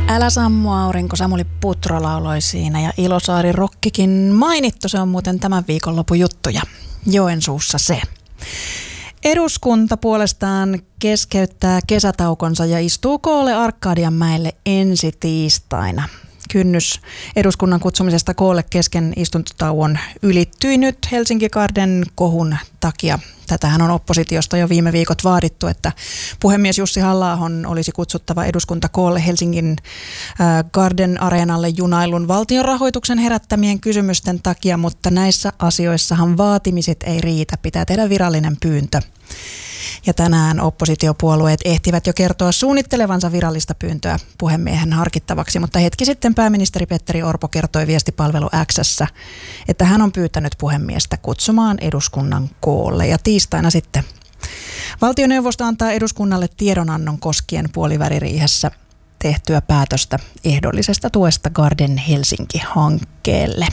Älä sammu aurinko, Samuli Putro lauloi siinä ja Ilosaari Rokkikin mainittu. Se on muuten tämän viikonlopun juttuja. Joensuussa se. Eduskunta puolestaan keskeyttää kesätaukonsa ja istuu koolle Arkadianmäelle ensi tiistaina. Kynnys eduskunnan kutsumisesta koolle kesken istuntotauon ylittyi nyt Helsinki Garden kohun takia. Tätähän on oppositiosta jo viime viikot vaadittu, että puhemies Jussi Halla-ahon olisi kutsuttava eduskunta koolle Helsingin Garden-areenalle junailun valtion rahoituksen herättämien kysymysten takia, mutta näissä asioissahan vaatimiset ei riitä, pitää tehdä virallinen pyyntö. Ja tänään oppositiopuolueet ehtivät jo kertoa suunnittelevansa virallista pyyntöä puhemiehen harkittavaksi, mutta hetki sitten pääministeri Petteri Orpo kertoi viestipalvelu X:ssä, että hän on pyytänyt puhemiestä kutsumaan eduskunnan koolle. Ja tiistaina sitten valtioneuvosto antaa eduskunnalle tiedonannon koskien puoliväliriihessä tehtyä päätöstä ehdollisesta tuesta Garden Helsinki-hankkeelle.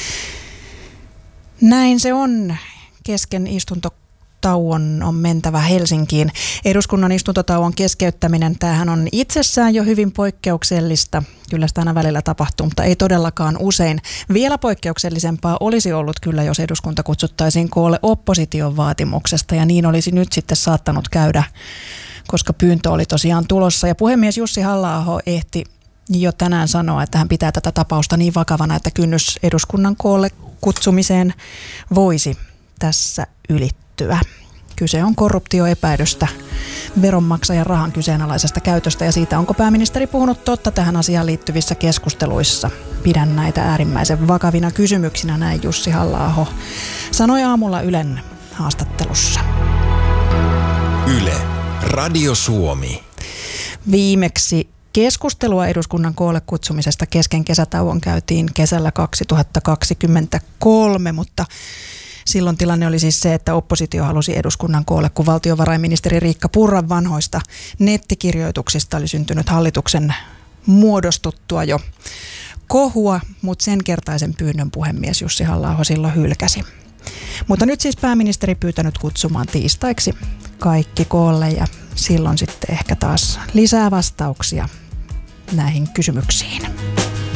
Näin se on. Kesken istuntotauon on mentävä Helsinkiin. Eduskunnan istuntotauon keskeyttäminen, tämähän on itsessään jo hyvin poikkeuksellista. Kyllä sitä aina välillä tapahtuu, mutta ei todellakaan usein. Vielä poikkeuksellisempaa olisi ollut kyllä, jos eduskunta kutsuttaisiin koolle opposition vaatimuksesta, ja niin olisi nyt sitten saattanut käydä, koska pyyntö oli tosiaan tulossa. Ja puhemies Jussi Halla-aho ehti jo tänään sanoa, että hän pitää tätä tapausta niin vakavana, että kynnys eduskunnan koolle kutsumiseen voisi tässä ylittyä. Kyse on korruptioepäilystä, veronmaksajan rahan kyseenalaisesta käytöstä ja siitä, onko pääministeri puhunut totta tähän asiaan liittyvissä keskusteluissa. Pidän näitä äärimmäisen vakavina kysymyksinä, näin Jussi Halla-aho sanoi aamulla Ylen haastattelussa. Yle, Radio Suomi. Viimeksi keskustelua eduskunnan koolle kutsumisesta kesken kesätauon käytiin kesällä 2023, mutta silloin tilanne oli siis se, että oppositio halusi eduskunnan koolle, kun valtiovarainministeri Riikka Purran vanhoista nettikirjoituksista oli syntynyt hallituksen muodostuttua jo kohua, mutta sen kertaisen pyynnön puhemies Jussi Halla-aho silloin hylkäsi. Mutta nyt siis pääministeri pyytänyt kutsumaan tiistaiksi kaikki koolle ja silloin sitten ehkä taas lisää vastauksia näihin kysymyksiin.